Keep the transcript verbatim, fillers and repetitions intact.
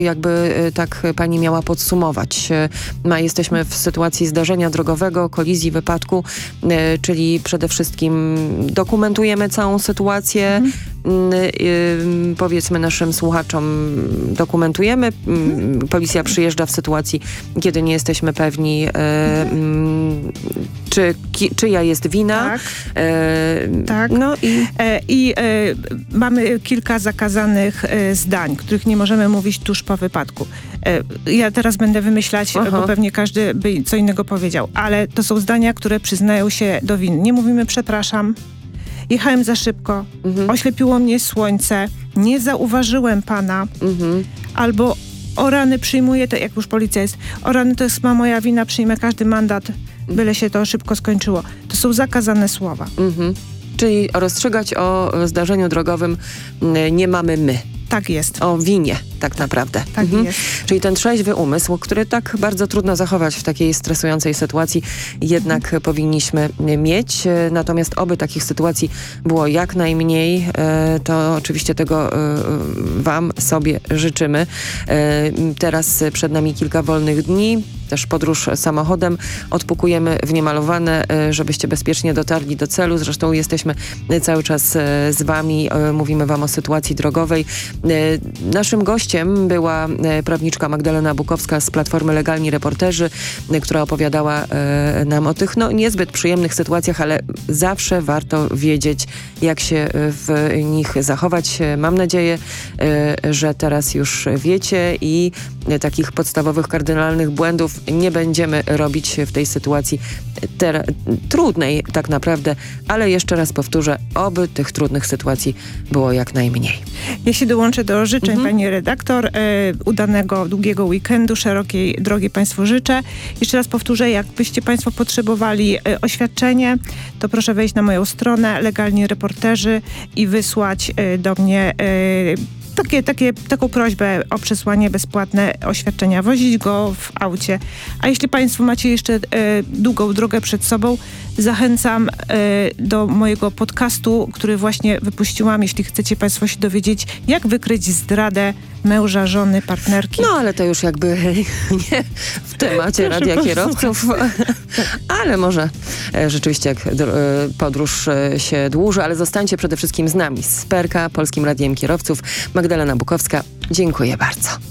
Jakby tak pani miała podsumować. Ma, jesteśmy w sytuacji zdarzenia drogowego, kolizji, wypadku, czyli przede wszystkim dokumentujemy całą sytuację. Mhm. Powiedzmy naszym słuchaczom, dokumentujemy. Mhm. Policja przyjeżdża w sytuacji, kiedy nie jesteśmy pewni, mhm. czy, ki, czyja jest wina. Tak. E, tak. No i e, i e, mamy kilka zakazanych e, zdań, których nie możemy mówić tuż po wypadku. E, ja teraz będę wymyślać, Aha. bo pewnie każdy by co innego powiedział, ale to są zdania, które przyznają się do winy. Nie mówimy przepraszam, jechałem za szybko, mhm. oślepiło mnie słońce, nie zauważyłem pana, mhm. albo o rany przyjmuję, to jak już policja jest, o rany to jest ma moja wina, przyjmę każdy mandat, byle się to szybko skończyło. To są zakazane słowa. Mhm. Czyli rozstrzygać o zdarzeniu drogowym nie mamy my. Tak jest. O winie, tak naprawdę. Tak mhm. jest. Czyli ten trzeźwy umysł, który tak bardzo trudno zachować w takiej stresującej sytuacji, jednak mhm. powinniśmy mieć. Natomiast oby takich sytuacji było jak najmniej. To oczywiście tego wam, sobie życzymy. Teraz przed nami kilka wolnych dni. Też podróż samochodem. Odpukujemy w niemalowane, żebyście bezpiecznie dotarli do celu. Zresztą jesteśmy cały czas z wami. Mówimy wam o sytuacji drogowej. Naszym gościem była prawniczka Magdalena Bukowska z Platformy Legalni Reporterzy, która opowiadała nam o tych no, niezbyt przyjemnych sytuacjach, ale zawsze warto wiedzieć, jak się w nich zachować. Mam nadzieję, że teraz już wiecie i takich podstawowych, kardynalnych błędów nie będziemy robić w tej sytuacji ter- trudnej tak naprawdę, ale jeszcze raz powtórzę, oby tych trudnych sytuacji było jak najmniej. Ja się dołączę do życzeń mhm. pani redaktor. E, udanego, długiego weekendu, szerokiej drogi państwu życzę. Jeszcze raz powtórzę, jakbyście państwo potrzebowali e, oświadczenie, to proszę wejść na moją stronę Legalni Reporterzy i wysłać e, do mnie e, Takie, takie, taką prośbę o przesłanie bezpłatne oświadczenia, wozić go w aucie. A jeśli państwo macie jeszcze e, długą drogę przed sobą, zachęcam e, do mojego podcastu, który właśnie wypuściłam, jeśli chcecie państwo się dowiedzieć, jak wykryć zdradę męża, żony, partnerki. No, ale to już jakby nie w temacie radia kierowców, ale może e, rzeczywiście jak e, podróż e, się dłuży, ale zostańcie przede wszystkim z nami, z P R K, Polskim Radiem Kierowców. Magdalena Bukowska, dziękuję bardzo.